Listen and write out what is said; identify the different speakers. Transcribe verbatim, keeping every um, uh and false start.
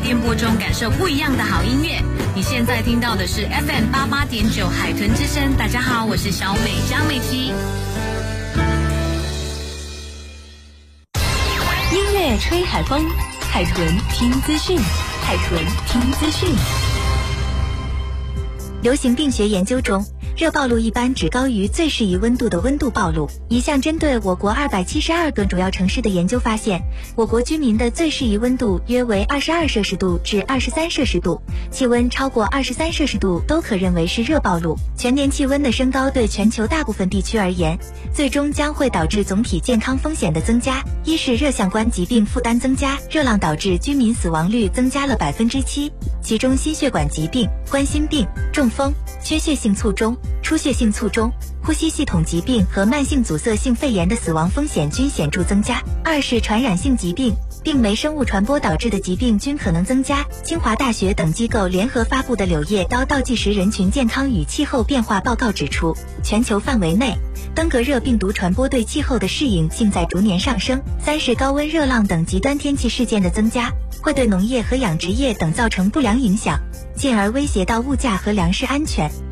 Speaker 1: 电波中感受不一样的好音乐。你现在听到的是 F M 八八点九海豚之声。大家好，我是小美张美琪。
Speaker 2: 音乐吹海风，海豚听资讯，海豚听资讯。流行病学研究中，热暴露一般只高于最适宜温度的温度暴露。一项针对我国二百七十二个主要城市的研究发现，我国居民的最适宜温度约为二十二摄氏度至二十三摄氏度，气温超过二十三摄氏度都可认为是热暴露。全年气温的升高对全球大部分地区而言，最终将会导致总体健康风险的增加。一是热相关疾病负担增加，热浪导致居民死亡率增加了百分之七，其中心血管疾病、冠心病、中风、缺血性卒中、出血性卒中、呼吸系统疾病和慢性阻塞性肺炎的死亡风险均显著增加。二是传染性疾病、病媒生物传播导致的疾病均可能增加。清华大学等机构联合发布的《柳叶刀倒计时人群健康与气候变化报告》指出，全球范围内登革热病毒传播对气候的适应性在逐年上升。三是高温热浪等极端天气事件的增加，会对农业和养殖业等造成不良影响，进而威胁到物价和粮食安全。